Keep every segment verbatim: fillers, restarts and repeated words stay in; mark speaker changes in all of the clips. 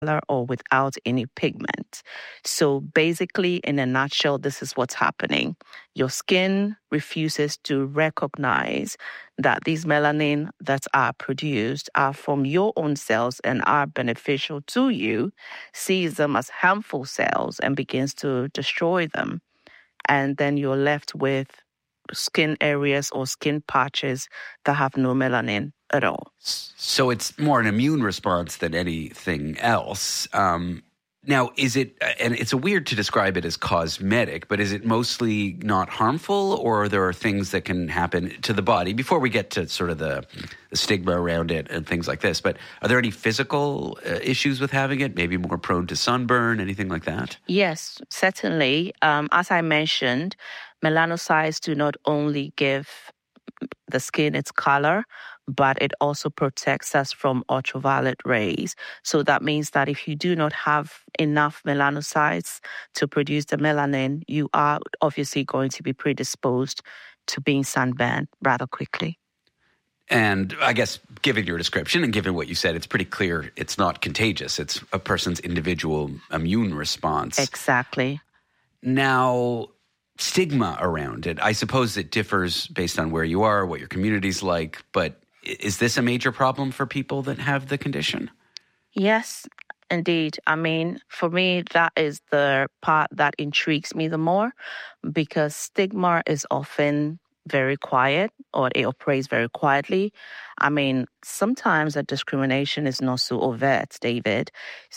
Speaker 1: color or without any pigment. So basically, in a nutshell, this is what's happening. Your skin refuses to recognize that these melanin that are produced are from your own cells and are beneficial to you, sees them as harmful cells and begins to destroy them. And then you're left with skin areas or skin patches that have no melanin at all.
Speaker 2: So it's more an immune response than anything else. Um, now, is it, and it's a weird to describe it as cosmetic, but is it mostly not harmful, or there are things that can happen to the body before we get to sort of the, the stigma around it and things like this? But are there any physical uh, issues with having it? Maybe more prone to sunburn, anything like that?
Speaker 1: Yes, certainly. Um, as I mentioned, melanocytes do not only give the skin its color, but it also protects us from ultraviolet rays. So that means that if you do not have enough melanocytes to produce the melanin, you are obviously going to be predisposed to being sunburned rather quickly.
Speaker 2: And I guess, given your description and given what you said, it's pretty clear it's not contagious. It's a person's individual immune response.
Speaker 1: Exactly.
Speaker 2: Now, stigma around it, I suppose it differs based on where you are, what your community's like, but is this a major problem for people that have the condition?
Speaker 1: Yes, indeed. I mean, for me, that is the part that intrigues me the more, because stigma is often very quiet, or it operates very quietly. I mean, sometimes the discrimination is not so overt, David.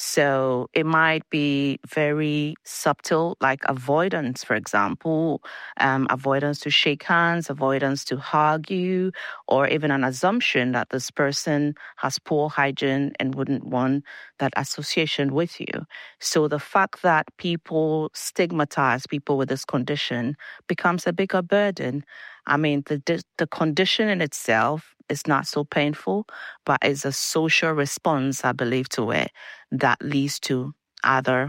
Speaker 1: So it might be very subtle, like avoidance, for example, um, avoidance to shake hands, avoidance to hug you, or even an assumption that this person has poor hygiene and wouldn't want that association with you. So the fact that people stigmatize people with this condition becomes a bigger burden. I mean, the the condition in itself is not so painful, but it's a social response, I believe, to it that leads to other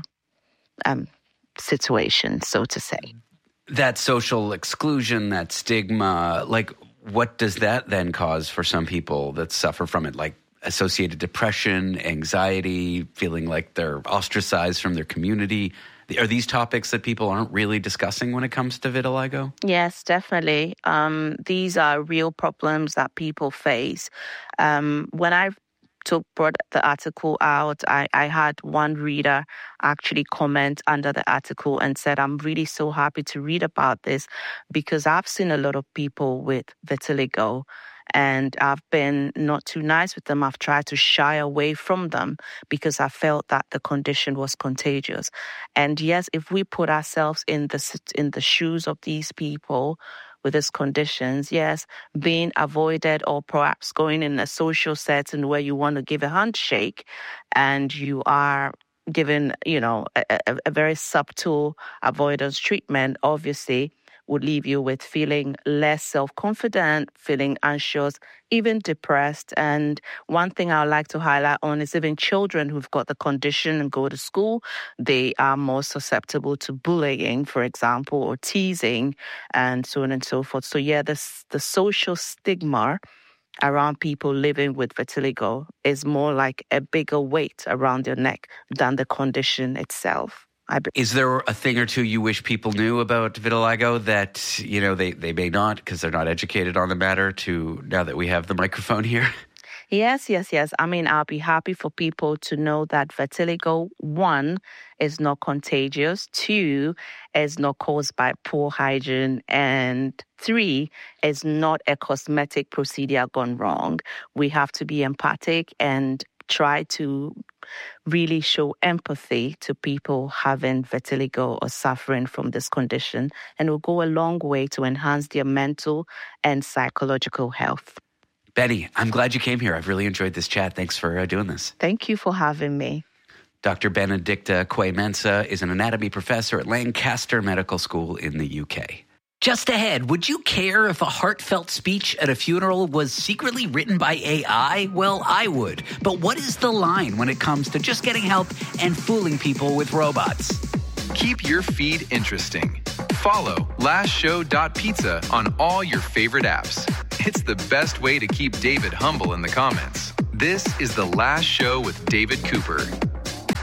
Speaker 1: um, situations, so to say.
Speaker 2: That social exclusion, that stigma, like, what does that then cause for some people that suffer from it? Like associated depression, anxiety, feeling like they're ostracized from their community. Are these topics that people aren't really discussing when it comes to vitiligo?
Speaker 1: Yes, definitely. Um, these are real problems that people face. Um, when I took brought the article out, I, I had one reader actually comment under the article and said, I'm really so happy to read about this because I've seen a lot of people with vitiligo, and I've been not too nice with them. I've tried to shy away from them because I felt that the condition was contagious. And yes, if we put ourselves in the in the shoes of these people with these conditions, yes, being avoided or perhaps going in a social setting where you want to give a handshake and you are given, you know, a, a, a very subtle avoidance treatment, obviously, would leave you with feeling less self-confident, feeling anxious, even depressed. And one thing I would like to highlight on is even children who've got the condition and go to school, they are more susceptible to bullying, for example, or teasing, and so on and so forth. So yeah, this, the social stigma around people living with vitiligo is more like a bigger weight around your neck than the condition itself.
Speaker 2: Is there a thing or two you wish people knew about vitiligo that, you know, they, they may not because they're not educated on the matter to now that we have the microphone here?
Speaker 1: Yes, yes, yes. I mean, I'll be happy for people to know that vitiligo, one, is not contagious, two, is not caused by poor hygiene, and three, is not a cosmetic procedure gone wrong. We have to be empathic and try to really show empathy to people having vitiligo or suffering from this condition, and will go a long way to enhance their mental and psychological health.
Speaker 2: Betty, I'm glad you came here. I've really enjoyed this chat. Thanks for uh, doing this.
Speaker 1: Thank you for having me.
Speaker 2: Doctor Benedicta Quay-Mensah is an anatomy professor at Lancaster Medical School in the U K.
Speaker 3: Just ahead, would you care if a heartfelt speech at a funeral was secretly written by A I? Well, I would. But what is the line when it comes to just getting help and fooling people with robots?
Speaker 4: Keep your feed interesting. Follow last show dot pizza on all your favorite apps. It's the best way to keep David humble in the comments. This is The Last Show with David Cooper.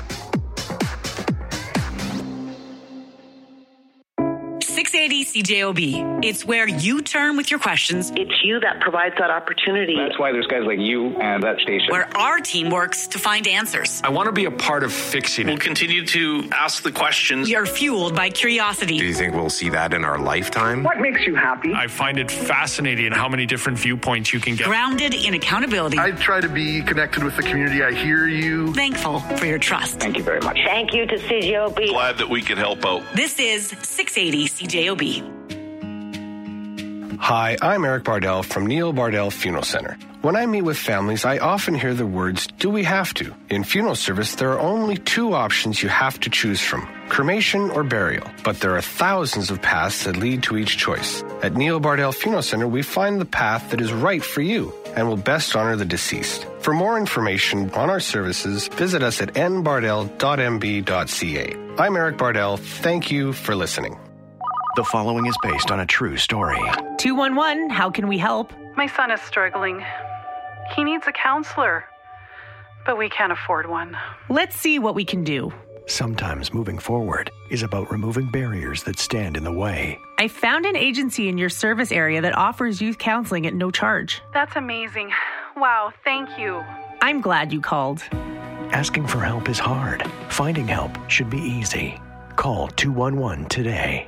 Speaker 5: six eighty C J O B. It's where you turn with your questions.
Speaker 6: It's you that provides that opportunity.
Speaker 7: That's why there's guys like you and that station.
Speaker 5: Where our team works to find answers.
Speaker 8: I want to be a part of fixing it.
Speaker 9: We'll continue to ask the questions.
Speaker 5: We are fueled by curiosity.
Speaker 10: Do you think we'll see that in our lifetime?
Speaker 6: What makes you happy?
Speaker 8: I find it fascinating how many different viewpoints you can get.
Speaker 5: Grounded in accountability.
Speaker 11: I try to be connected with the community. I hear you.
Speaker 5: Thankful for your trust.
Speaker 7: Thank you very much.
Speaker 6: Thank you to C J O B.
Speaker 9: Glad that we could help out.
Speaker 5: This is six eighty C J O B.
Speaker 12: Hi, I'm Eric Bardell from Neil Bardell Funeral Center. When I meet with families, I often hear the words, do we have to? In funeral service, there are only two options you have to choose from, cremation or burial. But there are thousands of paths that lead to each choice. At Neil Bardell Funeral Center, we find the path that is right for you and will best honor the deceased. For more information on our services, visit us at n bardell dot m b dot c a. I'm Eric Bardell. Thank you for listening.
Speaker 13: The following is based on a true story.
Speaker 14: two one one, how can we help?
Speaker 15: My son is struggling. He needs a counselor, but we can't afford one.
Speaker 14: Let's see what we can do.
Speaker 13: Sometimes moving forward is about removing barriers that stand in the way.
Speaker 14: I found an agency in your service area that offers youth counseling at no charge.
Speaker 15: That's amazing. Wow, thank you.
Speaker 14: I'm glad you called.
Speaker 13: Asking for help is hard. Finding help should be easy. Call two one one today.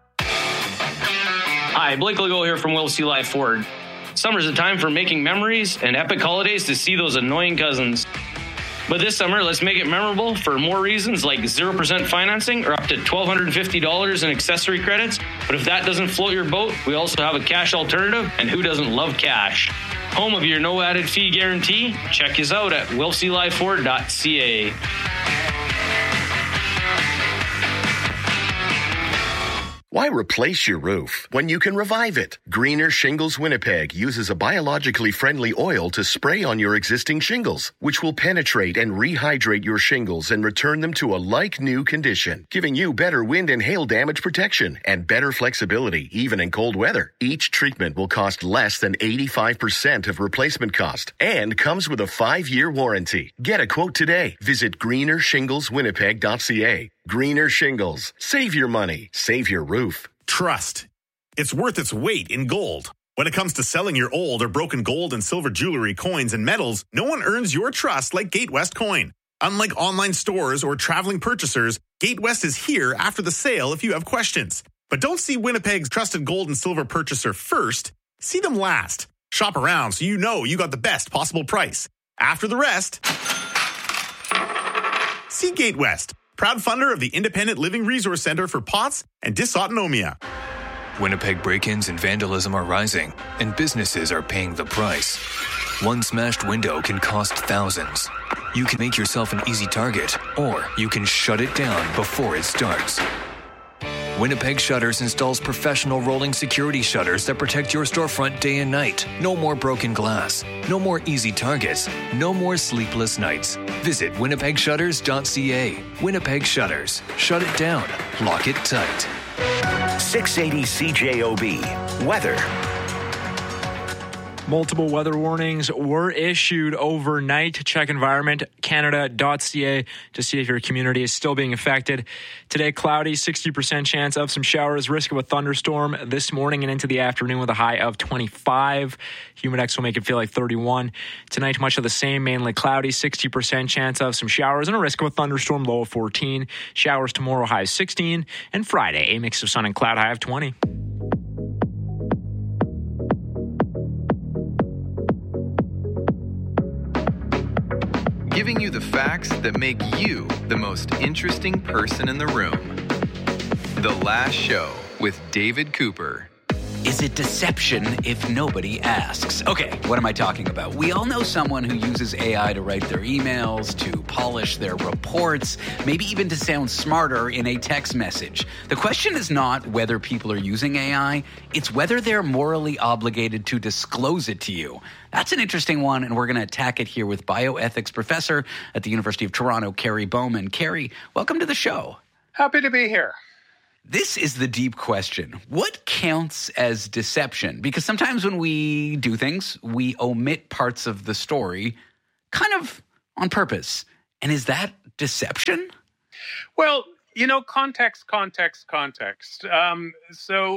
Speaker 16: Hi, Blake Legault here from Will C. Life Ford. Summer's a time for making memories and epic holidays to see those annoying cousins. But this summer, let's make it memorable for more reasons like zero percent financing or up to one thousand two hundred fifty dollars in accessory credits. But if that doesn't float your boat, we also have a cash alternative, and who doesn't love cash? Home of your no added fee guarantee? Check us out at will c life ford dot c a.
Speaker 17: Why replace your roof when you can revive it? Greener Shingles Winnipeg uses a biologically friendly oil to spray on your existing shingles, which will penetrate and rehydrate your shingles and return them to a like-new condition, giving you better wind and hail damage protection and better flexibility, even in cold weather. Each treatment will cost less than eighty-five percent of replacement cost and comes with a five-year warranty. Get a quote today. Visit greener shingles winnipeg dot c a. Greener Shingles. Save your money. Save your roof.
Speaker 18: Trust. It's worth its weight in gold. When it comes to selling your old or broken gold and silver jewelry, coins, and metals, no one earns your trust like GateWest Coin. Unlike online stores or traveling purchasers, GateWest is here after the sale if you have questions. But don't see Winnipeg's trusted gold and silver purchaser first. See them last. Shop around so you know you got the best possible price. After the rest, see GateWest. Proud funder of the Independent Living Resource Center for P O T S and Dysautonomia.
Speaker 19: Winnipeg break-ins and vandalism are rising, and businesses are paying the price. One smashed window can cost thousands. You can make yourself an easy target, or you can shut it down before it starts. Winnipeg Shutters installs professional rolling security shutters that protect your storefront day and night. No more broken glass. No more easy targets. No more sleepless nights. Visit winnipeg shutters dot c a. Winnipeg Shutters. Shut it down. Lock it tight.
Speaker 13: six eighty C J O B. Weather.
Speaker 20: Multiple weather warnings were issued overnight. Check environment canada dot c a to see if your community is still being affected. Today, cloudy, sixty percent chance of some showers, risk of a thunderstorm this morning and into the afternoon with a high of twenty-five. Humidex will make it feel like thirty-one. Tonight, much of the same, mainly cloudy, sixty percent chance of some showers and a risk of a thunderstorm, low of fourteen. Showers tomorrow, high of sixteen. And Friday, a mix of sun and cloud, high of twenty.
Speaker 4: Giving you the facts that make you the most interesting person in the room. The Last Show with David Cooper.
Speaker 3: Is it deception if nobody asks? Okay, what am I talking about? We all know someone who uses A I to write their emails, to polish their reports, maybe even to sound smarter in a text message. The question is not whether people are using A I, it's whether they're morally obligated to disclose it to you. That's an interesting one, and we're going to attack it here with bioethics professor at the University of Toronto, Kerry Bowman. Kerry, welcome to the show.
Speaker 21: Happy to be here.
Speaker 3: This is the deep question. What counts as deception? Because sometimes when we do things, we omit parts of the story kind of on purpose. And is that deception?
Speaker 21: Well, You know, context, context, context. Um, so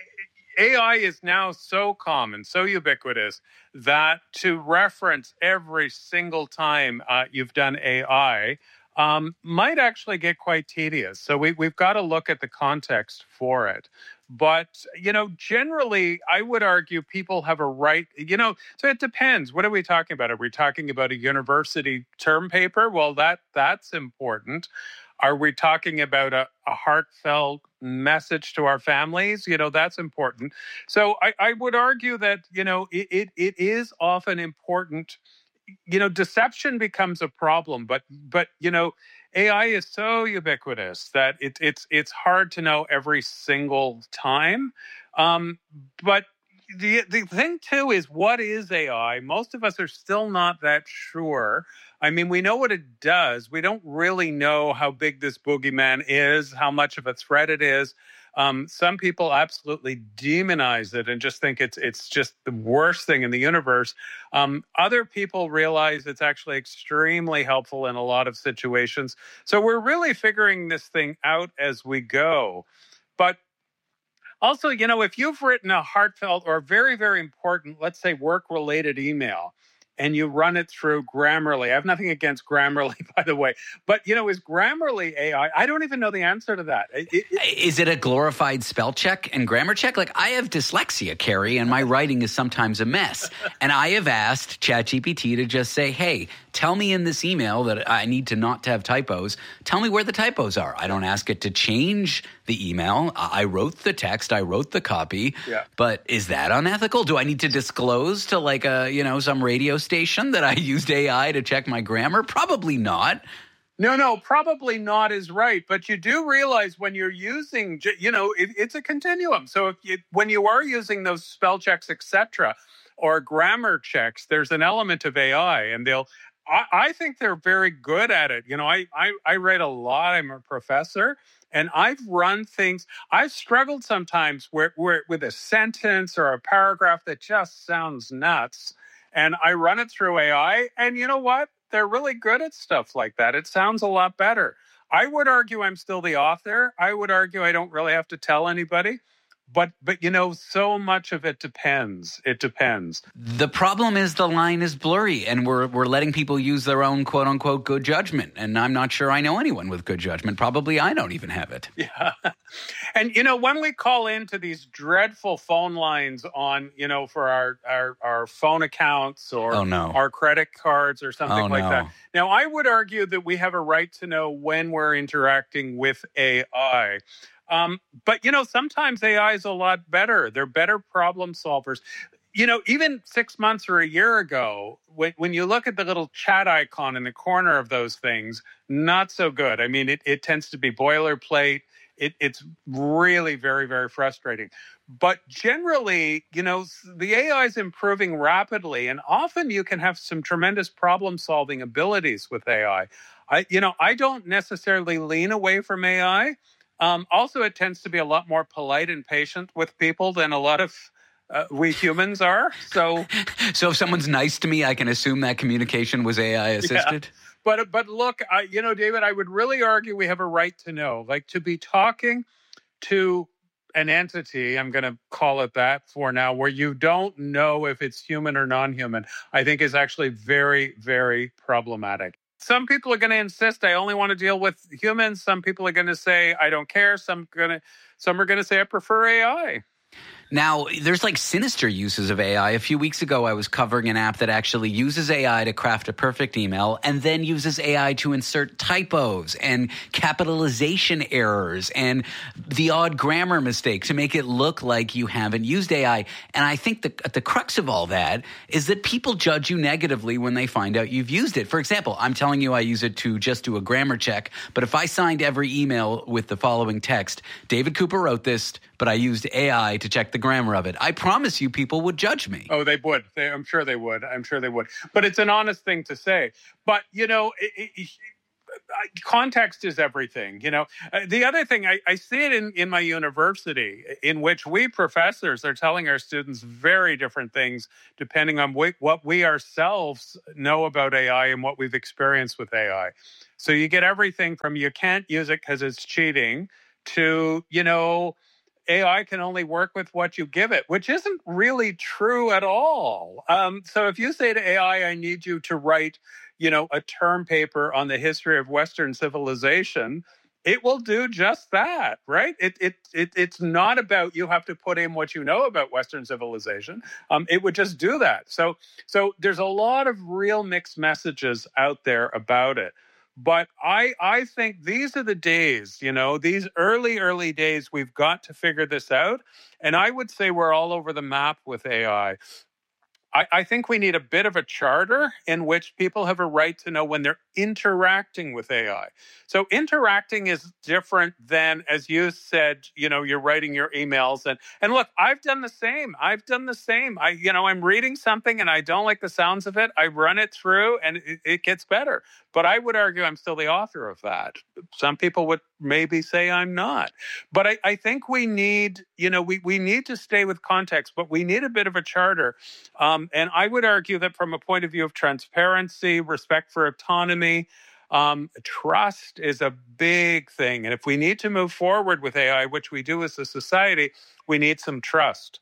Speaker 21: A I is now so common, so ubiquitous, that to reference every single time uh, you've done A I um, might actually get quite tedious. So we, we've got to look at the context for it. But, you know, generally, I would argue people have a right, you know, so it depends. What are we talking about? Are we talking about a university term paper? Well, that that's important. Are we talking about a, a heartfelt message to our families? You know, that's important. So I, I would argue that, you know, it, it, it is often important. You know, deception becomes a problem, but, but you know, A I is so ubiquitous that it, it's it's hard to know every single time. Um, but the the thing, too, is what is A I? Most of us are still not that sure. I mean, we know what it does. We don't really know how big this boogeyman is, how much of a threat it is. Um, some people absolutely demonize it and just think it's it's just the worst thing in the universe. Um, other people realize it's actually extremely helpful in a lot of situations. So we're really figuring this thing out as we go. But also, you know, if you've written a heartfelt or very, very important, let's say work-related email, and you run it through Grammarly. I have nothing against Grammarly, by the way. But, you know, is Grammarly A I? I don't even know the answer to that. It, it,
Speaker 2: is it a glorified spell check and grammar check? Like, I have dyslexia, Carrie, and my writing is sometimes a mess. And I have asked ChatGPT to just say, hey, tell me in this email that I need to not to have typos. Tell me where the typos are. I don't ask it to change the email. I wrote the text. I wrote the copy.
Speaker 21: Yeah.
Speaker 2: But is that unethical? Do I need to disclose to like a, you know, some radio station that I used A I to check my grammar? Probably not.
Speaker 21: No, no, probably not is right. But you do realize when you're using, you know, it, it's a continuum. So if you, when you are using those spell checks, et cetera, or grammar checks, there's an element of A I, and they'll, I, I think they're very good at it. You know, I, I, I write a lot. I'm a professor. And I've run things, I've struggled sometimes where, where with a sentence or a paragraph that just sounds nuts. And I run it through A I, and you know what? They're really good at stuff like that. It sounds a lot better. I would argue I'm still the author. I would argue I don't really have to tell anybody. But, but you know, so much of it depends. It depends.
Speaker 2: The problem is the line is blurry, and we're we're letting people use their own quote-unquote good judgment. And I'm not sure I know anyone with good judgment. Probably I don't even have it.
Speaker 21: Yeah. And, you know, when we call into these dreadful phone lines on, you know, for our, our, our phone accounts or
Speaker 2: oh, no.
Speaker 21: our credit cards or something
Speaker 2: oh,
Speaker 21: like
Speaker 2: no.
Speaker 21: that. Now, I would argue that we have a right to know when we're interacting with A I. Um, but, you know, sometimes A I is a lot better. They're better problem solvers. You know, even six months or a year ago, when, when you look at the little chat icon in the corner of those things, not so good. I mean, it, it tends to be boilerplate. It, it's really very, very frustrating. But generally, you know, the A I is improving rapidly, and often you can have some tremendous problem-solving abilities with A I. I, you know, I don't necessarily lean away from A I. Um, also, it tends to be a lot more polite and patient with people than a lot of uh, we humans are. So,
Speaker 2: so if someone's nice to me, I can assume that communication was A I assisted?
Speaker 21: Yeah. But, but look, I, you know, David, I would really argue we have a right to know. Like, to be talking to an entity, I'm going to call it that for now, where you don't know if it's human or non-human, I think is actually very, very problematic. Some people are going to insist I only want to deal with humans. Some people are going to say I don't care. Some going to, some are going to say I prefer A I.
Speaker 2: Now, there's like sinister uses of A I. A few weeks ago, I was covering an app that actually uses A I to craft a perfect email and then uses A I to insert typos and capitalization errors and the odd grammar mistake to make it look like you haven't used A I. And I think the, the crux of all that is that people judge you negatively when they find out you've used it. For example, I'm telling you I use it to just do a grammar check, but if I signed every email with the following text, David Cooper wrote this, but I used A I to check the grammar of it, I promise you people would judge me.
Speaker 21: Oh, they would. They, I'm sure they would. I'm sure they would. But it's an honest thing to say. But, you know, it, it, context is everything. You know, uh, the other thing, I, I see it in, in my university, in which we professors are telling our students very different things depending on we, what we ourselves know about A I and what we've experienced with A I. So you get everything from you can't use it because it's cheating to, you know, A I can only work with what you give it, which isn't really true at all. Um, so if you say to A I, I need you to write, you know, a term paper on the history of Western civilization, it will do just that, right? It it it it's not about you have to put in what you know about Western civilization. Um, it would just do that. So so there's a lot of real mixed messages out there about it. But I I think these are the days, you know, these early, early days, we've got to figure this out. And I would say we're all over the map with A I. I, I think we need a bit of a charter in which people have a right to know when they're interacting with A I. So interacting is different than, as you said, you know, you're writing your emails. And, and look, I've done the same. I've done the same. I, you know, I'm reading something and I don't like the sounds of it. I run it through and it, it gets better. But I would argue I'm still the author of that. Some people would maybe say I'm not. But I, I think we need, you know, we, we need to stay with context, but we need a bit of a charter. Um, and I would argue that from a point of view of transparency, respect for autonomy, um, trust is a big thing. And if we need to move forward with A I, which we do as a society, we need some trust.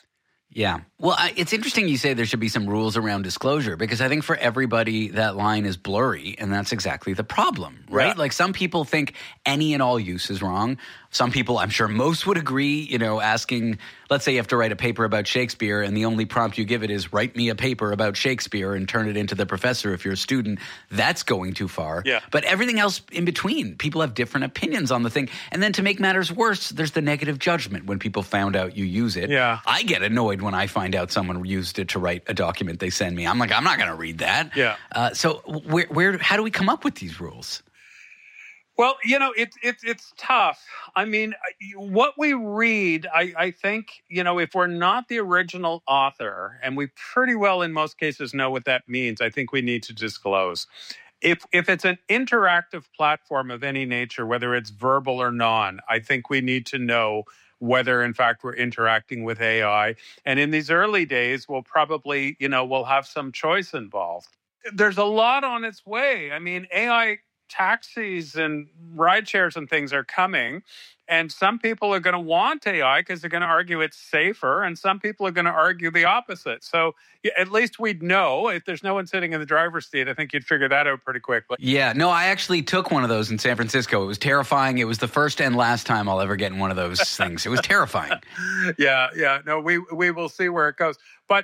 Speaker 2: Yeah. Well, I, it's interesting you say there should be some rules around disclosure, because I think for everybody that line is blurry, and that's exactly the problem, right? Yeah. Like some people think any and all use is wrong. Some people, I'm sure most would agree, you know, asking, let's say you have to write a paper about Shakespeare and the only prompt you give it is write me a paper about Shakespeare and turn it into the professor if you're a student. That's going too far.
Speaker 21: Yeah.
Speaker 2: But everything else in between, people have different opinions on the thing. And then to make matters worse, there's the negative judgment when people found out you use it.
Speaker 21: Yeah.
Speaker 2: I get annoyed when I find out someone used it to write a document they send me. I'm like, I'm not going to read that.
Speaker 21: Yeah.
Speaker 2: Uh, so where, where, how do we come up with these rules?
Speaker 21: Well, you know, it's it's it's tough. I mean, what we read, I, I think, you know, if we're not the original author, and we pretty well in most cases know what that means, I think we need to disclose. If if it's an interactive platform of any nature, whether it's verbal or non, I think we need to know whether, in fact, we're interacting with A I. And in these early days, we'll probably, you know, we'll have some choice involved. There's a lot on its way. I mean, A I taxis and ride shares and things are coming, and some people are going to want A I because they're going to argue it's safer, and some people are going to argue the opposite. So yeah, at least we'd know. If there's no one sitting in the driver's seat, I think you'd figure that out pretty quickly.
Speaker 2: Yeah, no, I actually took one of those in San Francisco. It was terrifying. It was the first and last time I'll ever get in one of those things. It was terrifying.
Speaker 21: Yeah, yeah. No, we we will see where it goes. But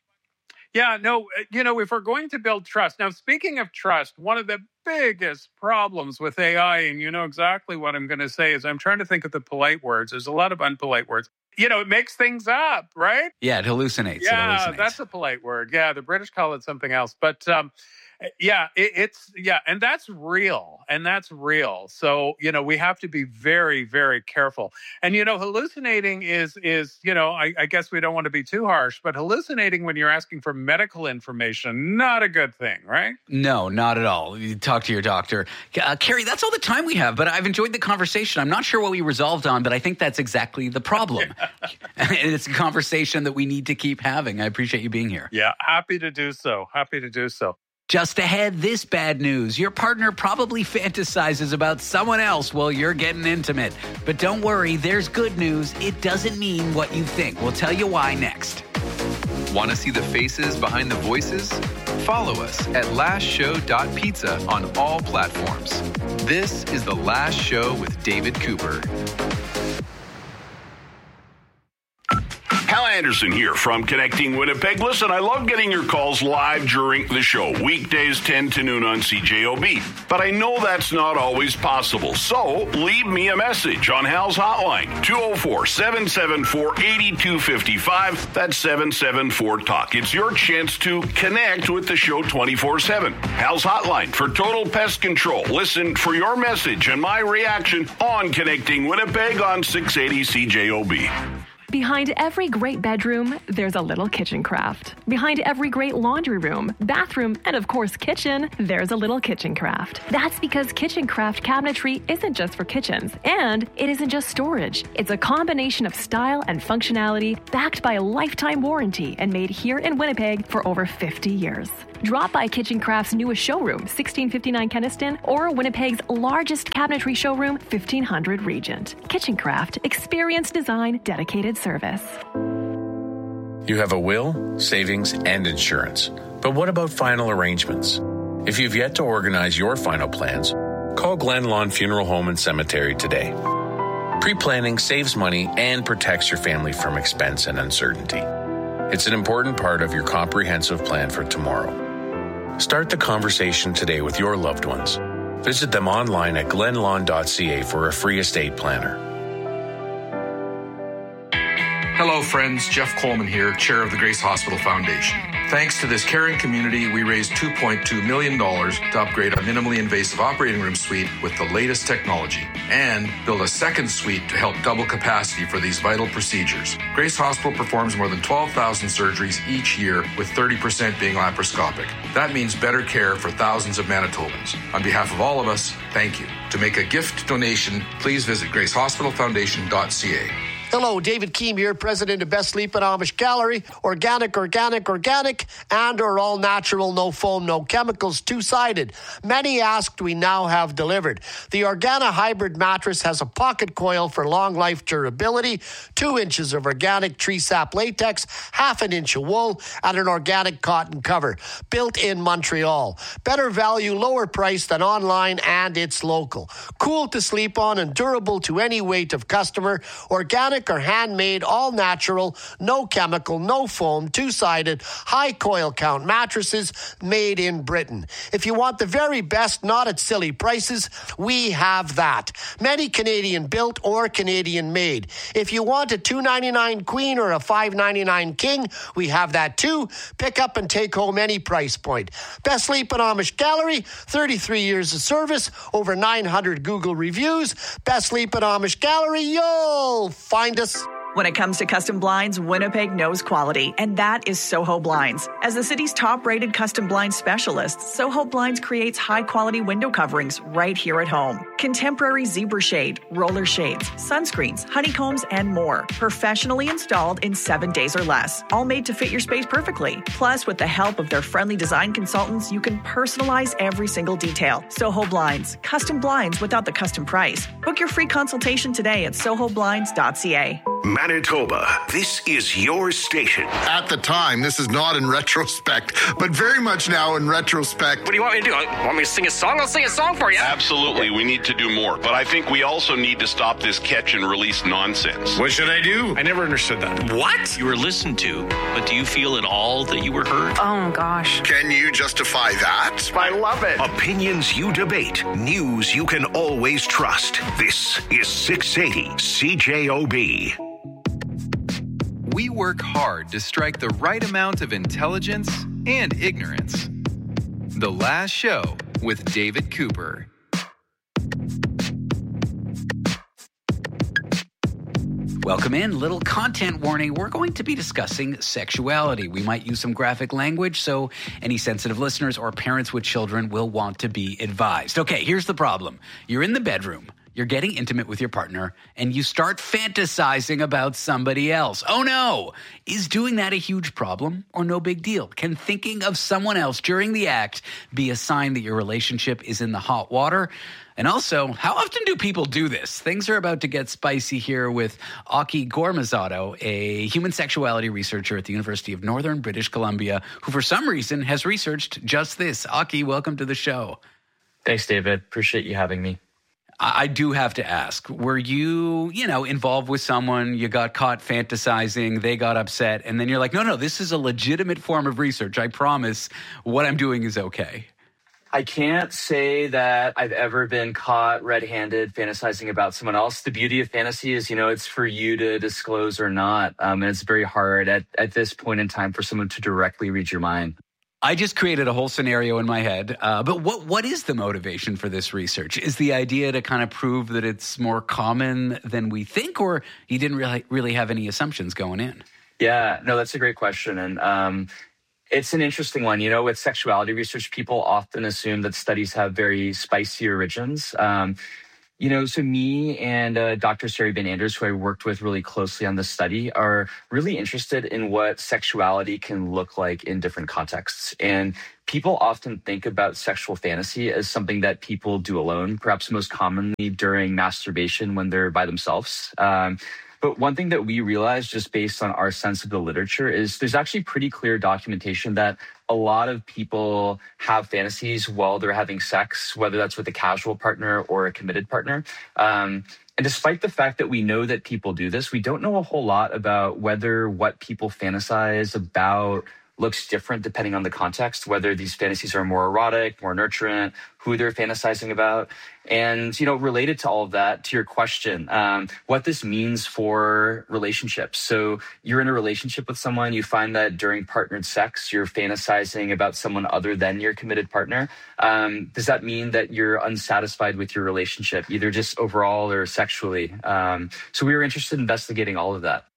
Speaker 21: yeah, no, you know, if we're going to build trust. Now, speaking of trust, one of the biggest problems with A I, and you know exactly what I'm going to say, is I'm trying to think of the polite words. There's a lot of unpolite words. You know, it makes things up, right?
Speaker 2: Yeah, it hallucinates.
Speaker 21: Yeah,
Speaker 2: it hallucinates.
Speaker 21: That's a polite word. Yeah, the British call it something else. But um, yeah, it, it's, yeah, and that's real. And that's real. So, you know, we have to be very, very careful. And, you know, hallucinating is, is you know, I, I guess we don't want to be too harsh, but hallucinating when you're asking for medical information, not a good thing, right?
Speaker 2: No, not at all. You talk to your doctor. Uh, Carrie, that's all the time we have, but I've enjoyed the conversation. I'm not sure what we resolved on, but I think that's exactly the problem. And it's a conversation that we need to keep having. I appreciate you being here.
Speaker 21: Yeah, happy to do so. Happy to do so.
Speaker 2: Just ahead, this bad news. Your partner probably fantasizes about someone else while you're getting intimate. But don't worry, there's good news. It doesn't mean what you think. We'll tell you why next.
Speaker 4: Want to see the faces behind the voices? Follow us at last show dot pizza on all platforms. This is The Last Show with David Cooper.
Speaker 9: Hal Anderson here from Connecting Winnipeg. Listen, I love getting your calls live during the show, weekdays ten to noon on C J O B. But I know that's not always possible, so leave me a message on Hal's hotline, two oh four, seven seven four, eight two five five. That's seven seven four talk. It's your chance to connect with the show twenty-four seven. Hal's hotline for total pest control. Listen for your message and my reaction on Connecting Winnipeg on six eighty C J O B.
Speaker 1: Behind every great bedroom, there's a little kitchen craft. Behind every great laundry room, bathroom, and of course kitchen, there's a little kitchen craft. That's because kitchen craft cabinetry isn't just for kitchens, and it isn't just storage. It's a combination of style and functionality backed by a lifetime warranty and made here in Winnipeg for over fifty years. Drop by Kitchen Craft's newest showroom, sixteen fifty-nine Kenniston, or Winnipeg's largest cabinetry showroom, fifteen hundred Regent. Kitchen Craft, experience design, dedicated service.
Speaker 22: You have a will, savings, and insurance. But what about final arrangements? If you've yet to organize your final plans, call Glen Lawn Funeral Home and Cemetery today. Pre-planning saves money and protects your family from expense and uncertainty. It's an important part of your comprehensive plan for tomorrow. Start the conversation today with your loved ones. Visit them online at glen lawn dot c a for a free estate planner.
Speaker 23: Hello, friends. Jeff Coleman here, chair of the Grace Hospital Foundation. Thanks to this caring community, we raised two point two million dollars to upgrade our minimally invasive operating room suite with the latest technology and build a second suite to help double capacity for these vital procedures. Grace Hospital performs more than twelve thousand surgeries each year, with thirty percent being laparoscopic. That means better care for thousands of Manitobans. On behalf of all of us, thank you. To make a gift donation, please visit grace hospital foundation dot c a.
Speaker 24: Hello, David Keem here, president of Best Sleep and Amish Gallery. Organic, organic, organic, and or all natural, no foam, no chemicals, two-sided. Many asked, we now have delivered. The Organa Hybrid mattress has a pocket coil for long life durability, two inches of organic tree sap latex, half an inch of wool, and an organic cotton cover. Built in Montreal. Better value, lower price than online, and it's local. Cool to sleep on and durable to any weight of customer. Organic or handmade, all natural, no chemical, no foam, two-sided, high coil count mattresses made in Britain. If you want the very best, not at silly prices, we have that. Many Canadian built or Canadian made. If you want a two ninety-nine queen or a five ninety-nine king, we have that too. Pick up and take home any price point. Best Sleep and Amish Gallery, thirty-three years of service, over nine hundred Google reviews. Best Sleep and Amish Gallery, you'll find us.
Speaker 25: When it comes to custom blinds, Winnipeg knows quality, and that is Soho Blinds. As the city's top-rated custom blinds specialist, Soho Blinds creates high-quality window coverings right here at home. Contemporary zebra shade, roller shades, sunscreens, honeycombs, and more. Professionally installed in seven days or less. All made to fit your space perfectly. Plus, with the help of their friendly design consultants, you can personalize every single detail. Soho Blinds. Custom blinds without the custom price. Book your free consultation today at soho blinds dot c a.
Speaker 26: Manitoba, this is your station.
Speaker 11: At the time, this is not in retrospect, but very much now in retrospect.
Speaker 27: What do you want me to do? Want me to sing a song? I'll sing a song for you.
Speaker 9: Absolutely, we need to do more. But I think we also need to stop this catch and release nonsense.
Speaker 11: What should I do?
Speaker 8: I never understood that.
Speaker 27: What?
Speaker 28: You were listened to, but do you feel at all that you were heard?
Speaker 14: Oh, gosh.
Speaker 11: Can you justify that?
Speaker 27: I love it.
Speaker 26: Opinions you debate, news you can always trust. This is six eighty C J O B.
Speaker 4: We work hard to strike the right amount of intelligence and ignorance. The Last Show with David Cooper.
Speaker 3: Welcome in. Little content warning. We're going to be discussing sexuality. We might use some graphic language, so any sensitive listeners or parents with children will want to be advised. Okay, here's the problem. You're in the bedroom. You're getting intimate with your partner, and you start fantasizing about somebody else. Oh no! Is doing that a huge problem or no big deal? Can thinking of someone else during the act be a sign that your relationship is in the hot water? And also, how often do people do this? Things are about to get spicy here with Aki Gormazado, a human sexuality researcher at the University of Northern British Columbia, who for some reason has researched just this. Aki, welcome to the show.
Speaker 29: Thanks, David. Appreciate you having me.
Speaker 3: I do have to ask, were you, you know, involved with someone, you got caught fantasizing, they got upset, and then you're like, no, no, this is a legitimate form of research. I promise what I'm doing is okay.
Speaker 29: I can't say that I've ever been caught red-handed fantasizing about someone else. The beauty of fantasy is, you know, it's for you to disclose or not. Um, and it's very hard at, at this point in time for someone to directly read your mind.
Speaker 2: I just created a whole scenario in my head. Uh, but what what is the motivation for this research? Is the idea to kind of prove that it's more common than we think, or you didn't really really have any assumptions going in?
Speaker 29: Yeah, no, that's a great question. And um, it's an interesting one. You know, with sexuality research, people often assume that studies have very spicy origins. Um, You know, so me and uh, Doctor Sari Van Anders, who I worked with really closely on this study, are really interested in what sexuality can look like in different contexts. And people often think about sexual fantasy as something that people do alone, perhaps most commonly during masturbation when they're by themselves. Um, But one thing that we realized just based on our sense of the literature is there's actually pretty clear documentation that a lot of people have fantasies while they're having sex, whether that's with a casual partner or a committed partner. Um, and despite the fact that we know that people do this, we don't know a whole lot about whether what people fantasize about looks different depending on the context, whether these fantasies are more erotic, more nurturant, who they're fantasizing about. And, you know, related to all of that, to your question, um, what this means for relationships. So you're in a relationship with someone, you find that during partnered sex, you're fantasizing about someone other than your committed partner. Um, does that mean that you're unsatisfied with your relationship, either just overall or sexually? Um, so we were interested in investigating all of that.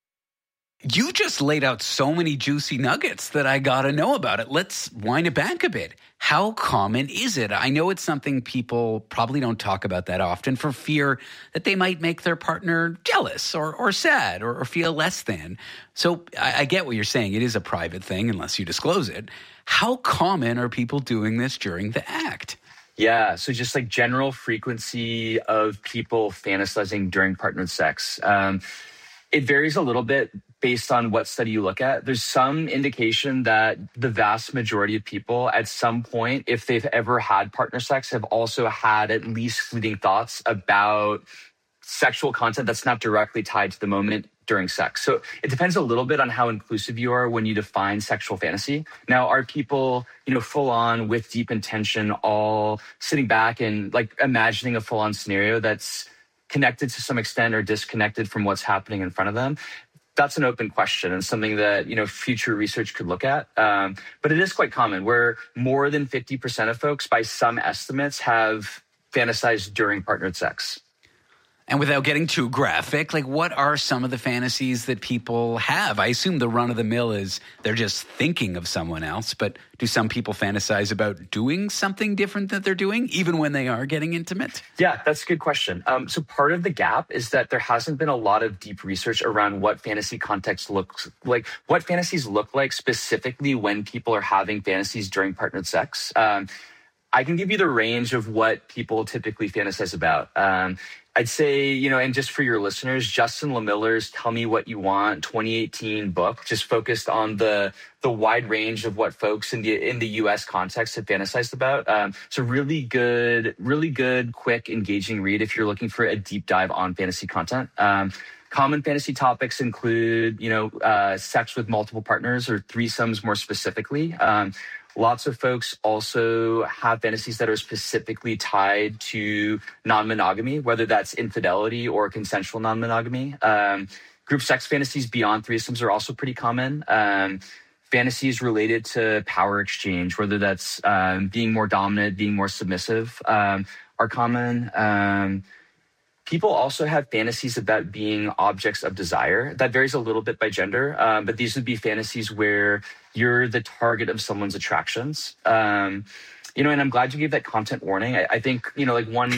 Speaker 2: You just laid out so many juicy nuggets that I got to know about it. Let's wind it back a bit. How common is it? I know it's something people probably don't talk about that often for fear that they might make their partner jealous or, or sad or, or feel less than. So I, I get what you're saying. It is a private thing unless you disclose it. How common are people doing this during the act?
Speaker 29: Yeah, so just like general frequency of people fantasizing during partnered sex. Um, it varies a little bit based on what study you look at. There's some indication that the vast majority of people at some point, if they've ever had partner sex, have also had at least fleeting thoughts about sexual content that's not directly tied to the moment during sex. So it depends a little bit on how inclusive you are when you define sexual fantasy. Now, are people, you know, full on with deep intention, all sitting back and like imagining a full on scenario that's connected to some extent or disconnected from what's happening in front of them? That's an open question and something that, you know, future research could look at. Um, but it is quite common where more than fifty percent of folks, by some estimates, have fantasized during partnered sex.
Speaker 2: And without getting too graphic, like what are some of the fantasies that people have? I assume the run of the mill is they're just thinking of someone else, but do some people fantasize about doing something different that they're doing, even when they are getting intimate?
Speaker 29: Yeah, that's a good question. Um, so part of the gap is that there hasn't been a lot of deep research around what fantasy context looks like, what fantasies look like specifically when people are having fantasies during partnered sex. Um, I can give you the range of what people typically fantasize about. Um, I'd say, you know, and just for your listeners, Justin Lemiller's Tell Me What You Want twenty eighteen book just focused on the the wide range of what folks in the in the U S context have fantasized about. Um, it's a really good, really good, quick, engaging read if you're looking for a deep dive on fantasy content. Um, common fantasy topics include, you know, uh, sex with multiple partners or threesomes more specifically. Um, Lots of folks also have fantasies that are specifically tied to non-monogamy, whether that's infidelity or consensual non-monogamy. Um, group sex fantasies beyond threesomes are also pretty common. Um, fantasies related to power exchange, whether that's um, being more dominant, being more submissive, um, are common. Um, People also have fantasies about being objects of desire. That varies a little bit by gender, um, but these would be fantasies where you're the target of someone's attractions. Um, you know, and I'm glad you gave that content warning. I, I think, you know, like one...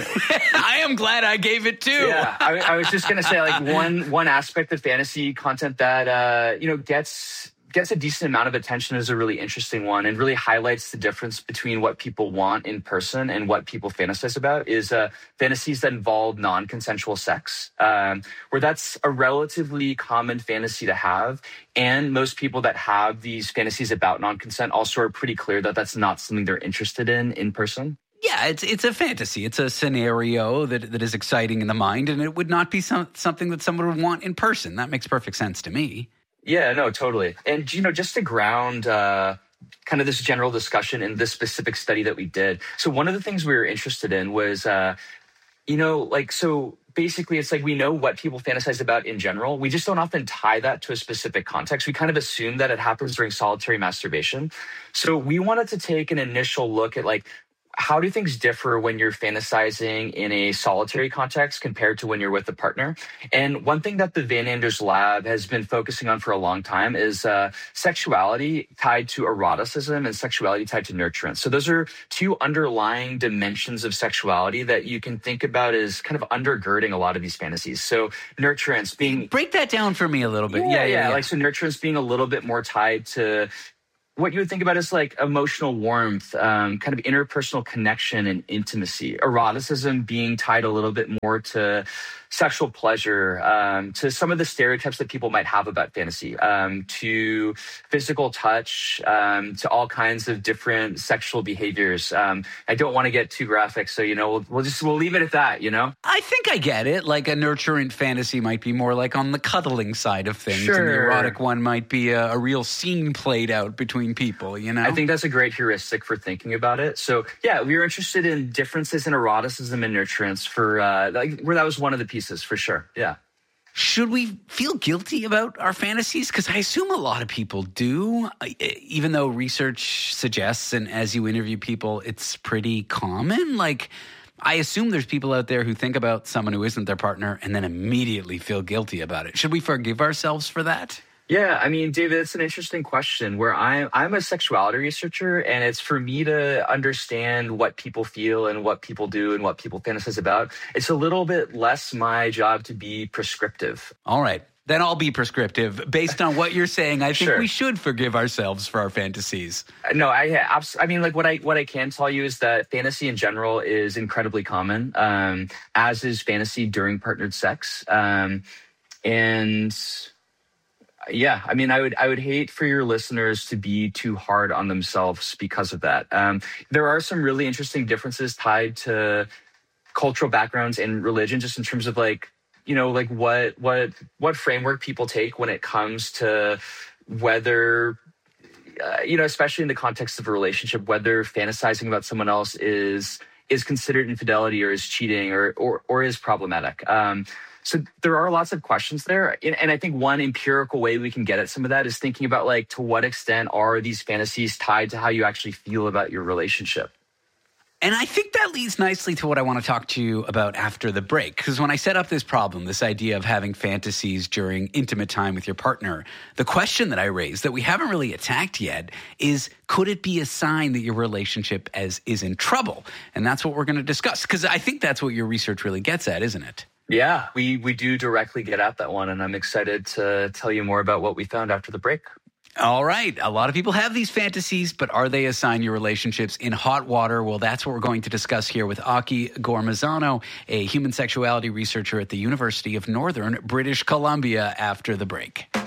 Speaker 2: I am glad I gave it too.
Speaker 29: Yeah, I, I was just going to say like one one aspect of fantasy content that, uh, you know, gets... gets a decent amount of attention is a really interesting one and really highlights the difference between what people want in person and what people fantasize about is uh, fantasies that involve non-consensual sex, um, where that's a relatively common fantasy to have. And most people that have these fantasies about non-consent also are pretty clear that that's not something they're interested in in person.
Speaker 2: Yeah, it's it's a fantasy. It's a scenario that, that is exciting in the mind, and it would not be some, something that someone would want in person. That makes perfect sense to me.
Speaker 29: Yeah, no, totally. And, you know, just to ground uh, kind of this general discussion in this specific study that we did. So one of the things we were interested in was, uh, you know, like, so basically it's like we know what people fantasize about in general. We just don't often tie that to a specific context. We kind of assume that it happens during solitary masturbation. So we wanted to take an initial look at like, how do things differ when you're fantasizing in a solitary context compared to when you're with a partner? And one thing that the Van Anders Lab has been focusing on for a long time is uh, sexuality tied to eroticism and sexuality tied to nurturance. So those are two underlying dimensions of sexuality that you can think about as kind of undergirding a lot of these fantasies. So nurturance being...
Speaker 3: Break that down for me a little bit.
Speaker 29: Yeah,
Speaker 3: Yeah,
Speaker 29: yeah.
Speaker 3: yeah. yeah.
Speaker 29: Like, so nurturance being a little bit more tied to what you would think about as like emotional warmth, um, kind of interpersonal connection and intimacy. Eroticism being tied a little bit more to sexual pleasure, um, to some of the stereotypes that people might have about fantasy, um, to physical touch, um, to all kinds of different sexual behaviors. Um, I don't want to get too graphic, so, you know, we'll, we'll just, we'll leave it at that, you know?
Speaker 3: I think I get it. Like a nurturant fantasy might be more like on the cuddling side of things.
Speaker 29: Sure.
Speaker 3: And the erotic one might be a, a real scene played out between people, you know?
Speaker 29: I think that's a great heuristic for thinking about it. So, yeah, we were interested in differences in eroticism and nurturance for, uh, like, where that was one of the pieces. For sure. Yeah.
Speaker 3: Should we feel guilty about our fantasies? Because I assume a lot of people do, even though research suggests, and as you interview people, it's pretty common. Like, I assume there's people out there who think about someone who isn't their partner and then immediately feel guilty about it. Should we forgive ourselves for that?
Speaker 29: Yeah, I mean, David, it's an interesting question where I'm, I'm a sexuality researcher, and it's for me to understand what people feel and what people do and what people fantasize about. It's a little bit less my job to be prescriptive.
Speaker 3: All right. Then I'll be prescriptive. Based on what you're saying, I think
Speaker 29: Sure.
Speaker 3: we should forgive ourselves for our fantasies.
Speaker 29: No, I, I mean, like what I what I can tell you is that fantasy in general is incredibly common, um, as is fantasy during partnered sex, um, and. Yeah, I mean, I would I would hate for your listeners to be too hard on themselves because of that. Um, there are some really interesting differences tied to cultural backgrounds and religion, just in terms of like, you know, like what what what framework people take when it comes to whether, uh, you know, especially in the context of a relationship, whether fantasizing about someone else is is considered infidelity or is cheating or or, or is problematic. Um, So there are lots of questions there. And I think one empirical way we can get at some of that is thinking about like, to what extent are these fantasies tied to how you actually feel about your relationship?
Speaker 3: And I think that leads nicely to what I want to talk to you about after the break. Because when I set up this problem, this idea of having fantasies during intimate time with your partner, the question that I raised that we haven't really attacked yet is, could it be a sign that your relationship as is in trouble? And that's what we're going to discuss. Because I think that's what your research really gets at, isn't it?
Speaker 29: Yeah, we, we do directly get at that one, and I'm excited to tell you more about what we found after the break.
Speaker 3: All right. A lot of people have these fantasies, but are they a sign your relationship's in hot water? Well, that's what we're going to discuss here with Aki Gormazano, a human sexuality researcher at the University of Northern British Columbia, after the break.